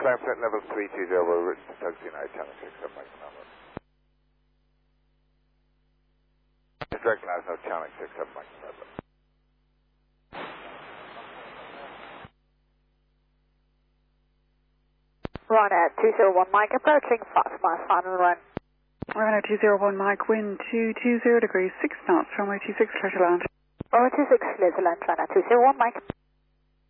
climb flight level 320, route to taxi United channel 67 Mike number. Direct last note channel 67 Mike number. Ryanair 201 Mike approaching 5 miles final run. Ryanair 201 Mike, wind 220 degrees, 6 knots, runway 26 Pleasure Lounge. Runway 26 Pleasure Lounge, Ryanair 201 Mike.